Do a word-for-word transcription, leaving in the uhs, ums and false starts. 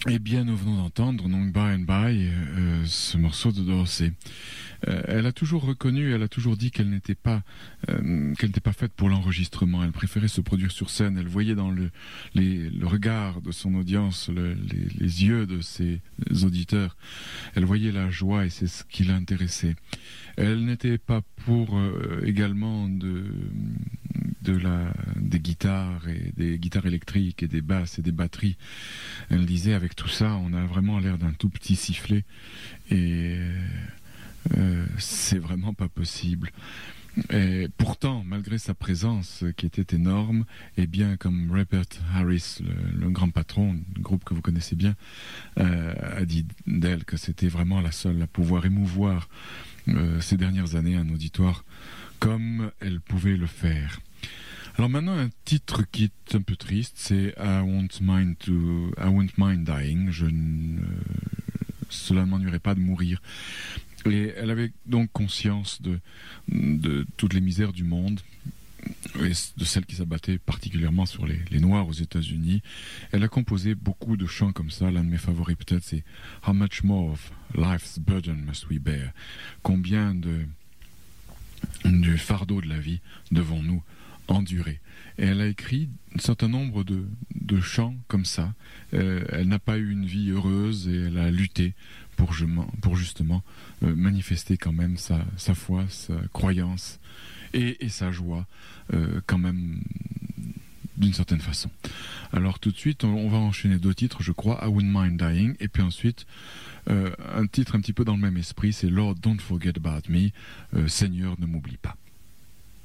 Eh bien, nous venons d'entendre donc By and By, euh, ce morceau de Dorsey. Euh, elle a toujours reconnu, elle a toujours dit qu'elle n'était pas, euh, qu'elle n'était pas faite pour l'enregistrement. Elle préférait se produire sur scène. Elle voyait dans le, les, le regard de son audience, le, les, les yeux de ses auditeurs, elle voyait la joie et c'est ce qui l'intéressait. Elle n'était pas pour euh, également de, de la, des guitares et des guitares électriques et des basses et des batteries. Elle disait avec tout ça, on a vraiment l'air d'un tout petit sifflet et euh, c'est vraiment pas possible. Et pourtant, malgré sa présence qui était énorme, et bien comme Rupert Harris, le, le grand patron du groupe que vous connaissez bien, euh, a dit d'elle que c'était vraiment la seule à pouvoir émouvoir euh, ces dernières années un auditoire comme elle pouvait le faire. Alors maintenant, un titre qui est un peu triste, c'est I Won't Mind to, I Won't Mind Dying. Je ne, cela ne m'ennuierait pas de mourir. Et elle avait donc conscience de, de toutes les misères du monde et de celles qui s'abattaient particulièrement sur les, les Noirs aux États-Unis. Elle a composé beaucoup de chants comme ça. L'un de mes favoris peut-être, c'est How much more of life's burden must we bear? Combien de du fardeau de la vie devons-nous endurer? Et elle a écrit un certain nombre de, de chants comme ça. Euh, elle n'a pas eu une vie heureuse et elle a lutté pour, je, pour justement euh, manifester quand même sa, sa foi, sa croyance et, et sa joie euh, quand même d'une certaine façon. Alors tout de suite, on, on va enchaîner deux titres, je crois, I Wouldn't Mind Dying, et puis ensuite euh, un titre un petit peu dans le même esprit, c'est Lord Don't Forget About Me, euh, Seigneur ne m'oublie pas.